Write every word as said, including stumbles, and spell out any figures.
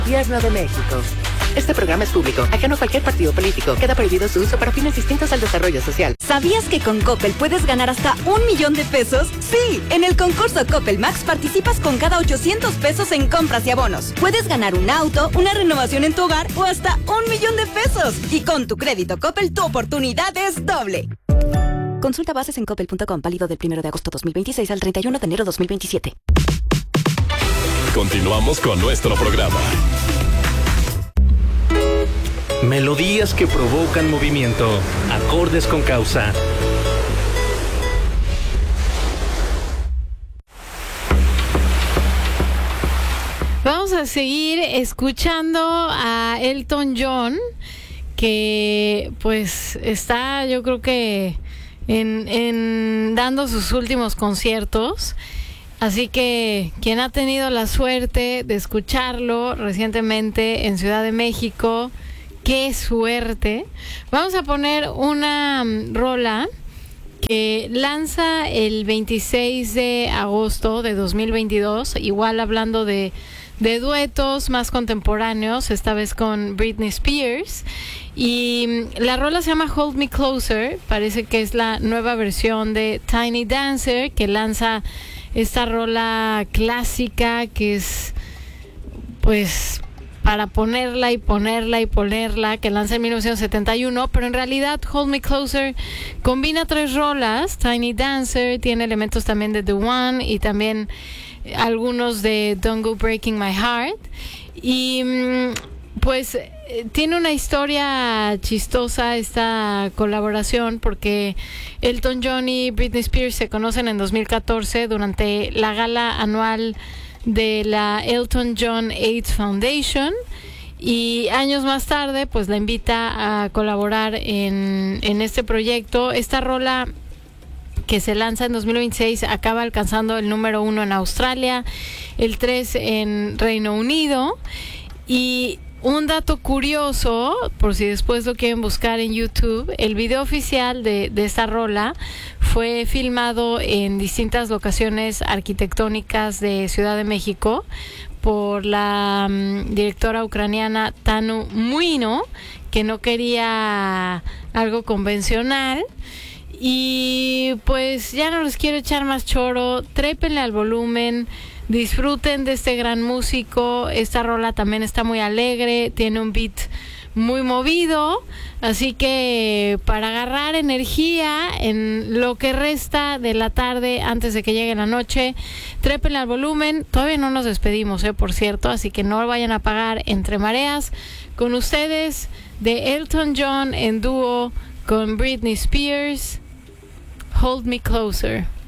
Gobierno de México. Este programa es público, ajeno a cualquier partido político. Queda prohibido su uso para fines distintos al desarrollo social. ¿Sabías que con Coppel puedes ganar hasta un millón de pesos? Sí, en el concurso Coppel Max participas con cada ochocientos pesos en compras y abonos. Puedes ganar un auto, una renovación en tu hogar o hasta un millón de pesos. Y con tu crédito Coppel, tu oportunidad es doble. Consulta bases en coppel punto com, válido del primero de agosto dos mil veintiséis al treinta y uno de enero dos mil veintisiete. Continuamos con nuestro programa. Melodías que provocan movimiento, acordes con causa. Vamos a seguir escuchando a Elton John, que pues está, yo creo que en, en dando sus últimos conciertos. Así que quien ha tenido la suerte de escucharlo recientemente en Ciudad de México, ¡qué suerte! Vamos a poner una um, rola que lanza el veintiséis de agosto de dos mil veintidós, igual hablando de, de duetos más contemporáneos, esta vez con Britney Spears. Y um, la rola se llama Hold Me Closer, parece que es la nueva versión de Tiny Dancer, que lanza esta rola clásica que es, pues, para ponerla y ponerla y ponerla, que lanza en mil novecientos setenta y uno, pero en realidad Hold Me Closer combina tres rolas. Tiny Dancer tiene elementos también de The One y también algunos de Don't Go Breaking My Heart. Y pues tiene una historia chistosa esta colaboración, porque Elton John y Britney Spears se conocen en dos mil catorce durante la gala anual de la Elton John AIDS Foundation, y años más tarde pues la invita a colaborar en, en este proyecto. Esta rola, que se lanza en dos mil veintiséis, acaba alcanzando el número uno en Australia, el tres en Reino Unido. Y un dato curioso, por si después lo quieren buscar en YouTube, el video oficial de, de esta rola fue filmado en distintas locaciones arquitectónicas de Ciudad de México por la um, directora ucraniana Tanu Muino, que no quería algo convencional. Y pues ya no les quiero echar más choro, trépenle al volumen, disfruten de este gran músico. Esta rola también está muy alegre, tiene un beat muy movido, así que para agarrar energía en lo que resta de la tarde antes de que llegue la noche, trépenle al volumen. Todavía no nos despedimos, eh, por cierto, así que no vayan a apagar Entre Mareas. Con ustedes, de Elton John en dúo con Britney Spears, Hold Me Closer.